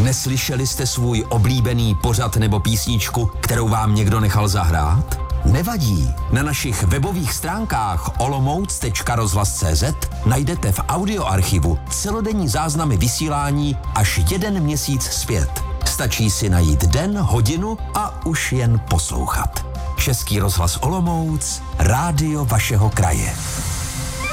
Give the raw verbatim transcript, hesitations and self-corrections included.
Neslyšeli jste svůj oblíbený pořad nebo písničku, kterou vám někdo nechal zahrát? Nevadí. Na našich webových stránkách olomouc tečka rozhlas tečka cé zet najdete v audioarchivu celodenní záznamy vysílání až jeden měsíc zpět. Stačí si najít den, hodinu a už jen poslouchat. Český rozhlas Olomouc, rádio vašeho kraje.